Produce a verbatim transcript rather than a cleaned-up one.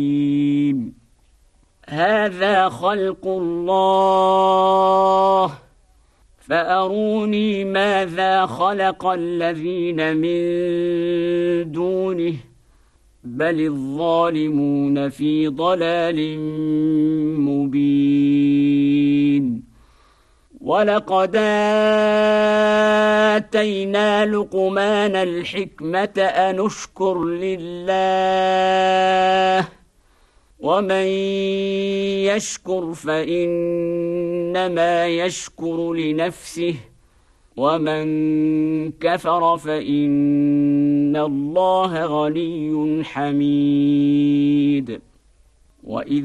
هذا خلق الله فأروني ماذا خلق الذين من دونه بل الظالمون في ضلال مبين ولقد آتينا لقمان الحكمة أن اشكر لله ومن يشكر فإنما يشكر لنفسه ومن كفر فإن الله غني حميد وإذ